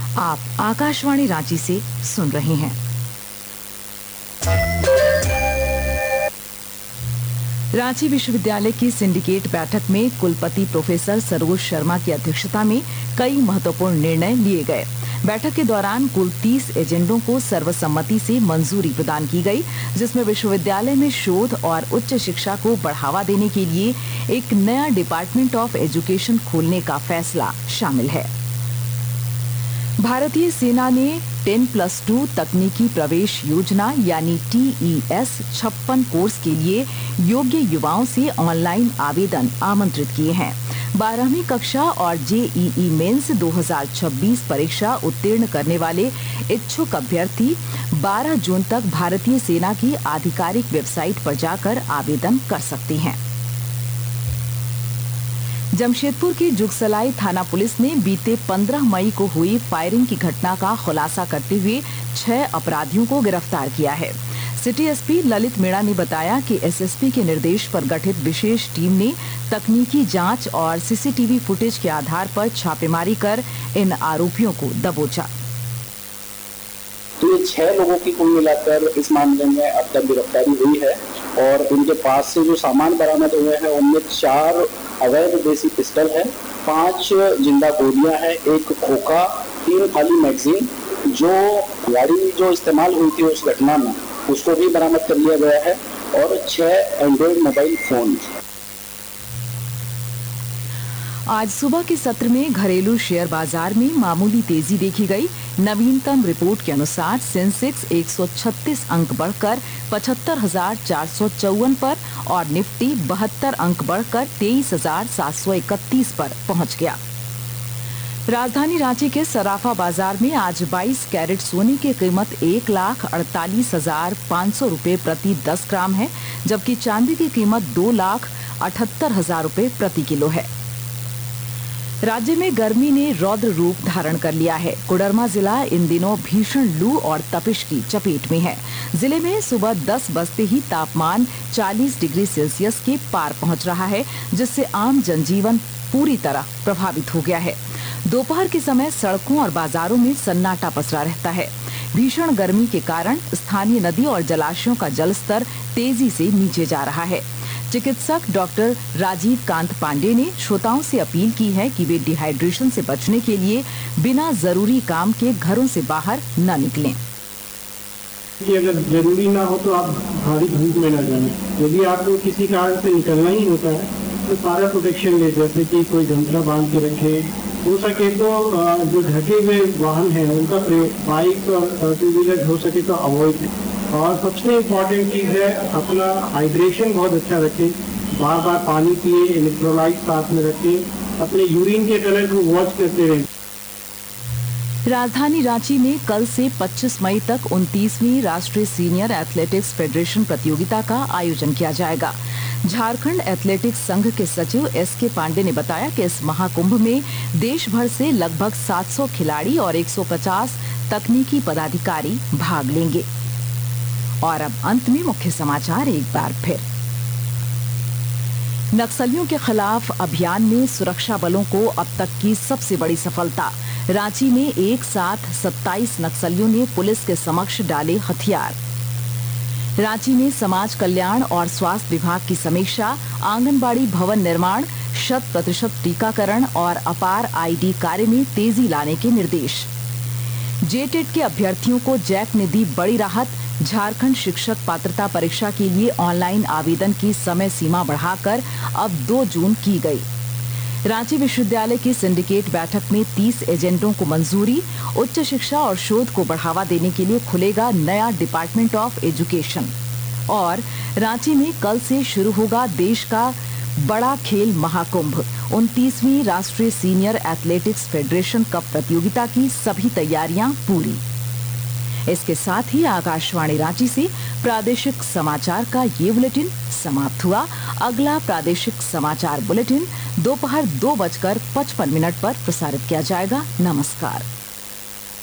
आप आकाशवाणी रांची से सुन रहे हैं। रांची विश्वविद्यालय की सिंडिकेट बैठक में कुलपति प्रोफेसर सरोज शर्मा की अध्यक्षता में कई महत्वपूर्ण निर्णय लिए गए। बैठक के दौरान कुल 30 एजेंडों को सर्वसम्मति से मंजूरी प्रदान की गई, जिसमें विश्वविद्यालय में शोध और उच्च शिक्षा को बढ़ावा देने के लिए एक नया डिपार्टमेंट ऑफ एजुकेशन खोलने का फैसला शामिल है। भारतीय सेना ने 10+2 तकनीकी प्रवेश योजना यानी TES 56 कोर्स के लिए योग्य युवाओं से ऑनलाइन आवेदन आमंत्रित किए हैं। 12वीं कक्षा और JEE मेंस 2026 परीक्षा उत्तीर्ण करने वाले इच्छुक अभ्यर्थी 12 जून तक भारतीय सेना की आधिकारिक वेबसाइट पर जाकर आवेदन कर सकते हैं। जमशेदपुर की जुगसलाई थाना पुलिस ने बीते 15 मई को हुई फायरिंग की घटना का खुलासा करते हुए 6 अपराधियों को गिरफ्तार किया है। सिटी एसपी ललित मीणा ने बताया कि एसएसपी के निर्देश पर गठित विशेष टीम ने तकनीकी जांच और सीसीटीवी फुटेज के आधार पर छापेमारी कर इन आरोपियों को दबोचा। तो ये 6 लोगों की कुल मिलाकर इस मामले में अब तक गिरफ्तारी हुई है और उनके पास से जो सामान बरामद हुए हैं उनमें 4 अवैध देसी पिस्टल है, 5 जिंदा गोलियां हैं, 1 खोखा, 3 खाली मैगजीन। जो गाड़ी जो इस्तेमाल हुई थी उस घटना में उसको भी बरामद कर लिया गया है और 6 एंड्रॉइड मोबाइल फोन। आज सुबह के सत्र में घरेलू शेयर बाजार में मामूली तेजी देखी गई। नवीनतम रिपोर्ट के अनुसार सेंसेक्स 136 अंक बढ़कर 75,454 पर और निफ्टी 72 अंक बढ़कर 23,731 पर पहुंच गया। राजधानी रांची के सराफा बाजार में आज 22 कैरेट सोने की कीमत 1,48,500 रुपए प्रति 10 ग्राम है, जबकि चांदी की कीमत 2,78,000 रुपए प्रति किलो है। राज्य में गर्मी ने रौद्र रूप धारण कर लिया है। कोडरमा जिला इन दिनों भीषण लू और तपिश की चपेट में है। जिले में सुबह 10 बजते ही तापमान 40 डिग्री सेल्सियस के पार पहुंच रहा है, जिससे आम जनजीवन पूरी तरह प्रभावित हो गया है। दोपहर के समय सड़कों और बाजारों में सन्नाटा पसरा रहता है। भीषण गर्मी के कारण स्थानीय नदी और जलाशयों का जलस्तर तेजी से नीचे जा रहा है। चिकित्सक डॉक्टर राजीव कांत पांडे ने श्रोताओं से अपील की है कि वे डिहाइड्रेशन से बचने के लिए बिना जरूरी काम के घरों से बाहर न निकलें। कि अगर जरूरी ना हो तो आप भारी धूप में न जाएं। यदि आपको किसी कारण से निकलना ही होता है तो सारा प्रोटेक्शन ले, जैसे कि कोई गमछा बांध के रखे, हो सके तो जो ढके हुए वाहन हैं उनका प्रयोग, बाइक और 2 व्हीलर हो सके तो अवॉइड। और सबसे इम्पोर्टेंट चीज़ है अपना हाइड्रेशन बहुत अच्छा रखें, बार बार पानी पिए, इलेक्ट्रोलाइट साथ में रखें, अपने यूरिन के कलर को वॉच करते रहें। राजधानी रांची में कल से 25 मई तक 29वीं राष्ट्रीय सीनियर एथलेटिक्स फेडरेशन प्रतियोगिता का आयोजन किया जाएगा। झारखंड एथलेटिक्स संघ के सचिव SK पांडे ने बताया कि इस महाकुंभ में देश भर से लगभग 700 खिलाड़ी और 150 तकनीकी पदाधिकारी भाग लेंगे। और अब अंत में मुख्य समाचार एक बार फिर। नक्सलियों के खिलाफ अभियान में सुरक्षा बलों को अब तक की सबसे बड़ी सफलता। रांची में एक साथ 27 नक्सलियों ने पुलिस के समक्ष डाले हथियार। रांची में समाज कल्याण और स्वास्थ्य विभाग की समीक्षा, आंगनबाड़ी भवन निर्माण, 100% टीकाकरण और अपार ID कार्य में तेजी लाने के निर्देश। जेटेट के अभ्यर्थियों को जैक ने दी बड़ी राहत। झारखंड शिक्षक पात्रता परीक्षा के लिए ऑनलाइन आवेदन की समय सीमा बढ़ाकर अब 2 जून की गई। रांची विश्वविद्यालय की सिंडिकेट बैठक में 30 एजेंडों को मंजूरी। उच्च शिक्षा और शोध को बढ़ावा देने के लिए खुलेगा नया डिपार्टमेंट ऑफ एजुकेशन। और रांची में कल से शुरू होगा देश का बड़ा खेल महाकुंभ। 29वीं राष्ट्रीय सीनियर एथलेटिक्स फेडरेशन कप प्रतियोगिता की सभी तैयारियां पूरी। इसके साथ ही आकाशवाणी रांची से प्रादेशिक समाचार का ये बुलेटिन समाप्त हुआ। अगला प्रादेशिक समाचार बुलेटिन दोपहर 2:55 पर प्रसारित किया जाएगा। नमस्कार।